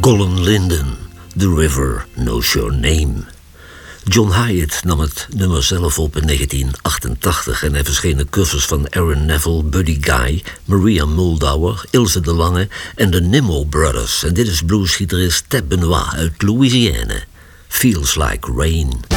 Colin Linden, The River Knows Your Name. John Hiatt nam het nummer zelf op in 1988 en er verschenen covers van Aaron Neville, Buddy Guy, Maria Muldaur, Ilse de Lange en de Nimmo Brothers. En dit is bluesgitarist Ted Benoit uit Louisiana. Feels Like Rain.